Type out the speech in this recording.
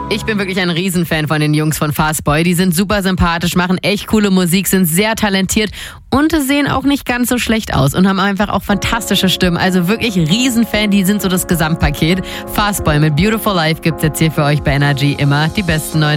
Ich bin wirklich ein Riesenfan von den Jungs von Fastboy. Die sind super sympathisch, machen echt coole Musik, sind sehr talentiert und sehen auch nicht ganz so schlecht aus und haben einfach auch fantastische Stimmen. Also wirklich Riesenfan, die sind so das Gesamtpaket. Fastboy mit Beautiful Life gibt's jetzt hier für euch bei Energy immer die besten neuen